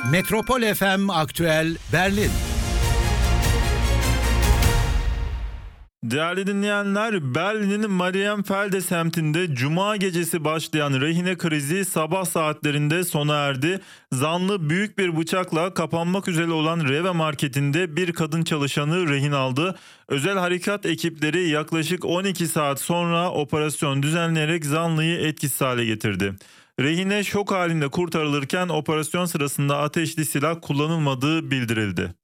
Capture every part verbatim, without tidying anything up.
Metropol F M Aktüel Berlin. Değerli dinleyenler, Berlin'in Marienfelde semtinde Cuma gecesi başlayan rehine krizi sabah saatlerinde sona erdi. Zanlı büyük bir bıçakla kapanmak üzere olan Rewe marketinde bir kadın çalışanı rehin aldı. Özel harekat ekipleri yaklaşık on iki saat sonra operasyon düzenleyerek zanlıyı etkisiz hale getirdi. Rehine şok halinde kurtarılırken operasyon sırasında ateşli silah kullanılmadığı bildirildi.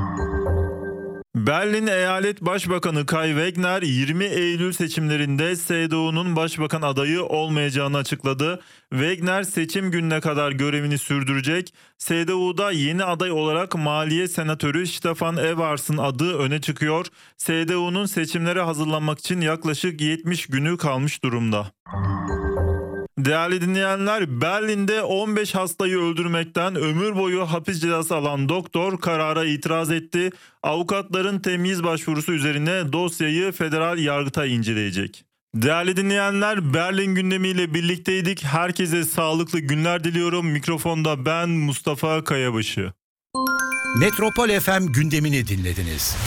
Berlin Eyalet Başbakanı Kai Wegner yirmi Eylül seçimlerinde C D U'nun başbakan adayı olmayacağını açıkladı. Wegner seçim gününe kadar görevini sürdürecek. C D U'da yeni aday olarak Maliye Senatörü Stefan Evars'ın adı öne çıkıyor. C D U'nun seçimlere hazırlanmak için yaklaşık yetmiş günü kalmış durumda. Değerli dinleyenler, Berlin'de on beş hastayı öldürmekten ömür boyu hapis cezası alan doktor karara itiraz etti. Avukatların temyiz başvurusu üzerine dosyayı federal yargıtay inceleyecek. Değerli dinleyenler, Berlin gündemiyle birlikteydik. Herkese sağlıklı günler diliyorum. Mikrofonda ben Mustafa Kayabaşı. Metropol F M gündemini dinlediniz.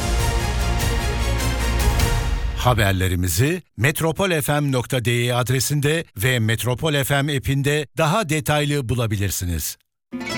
Haberlerimizi metropol f m nokta d e adresinde ve Metropol F M app'inde daha detaylı bulabilirsiniz.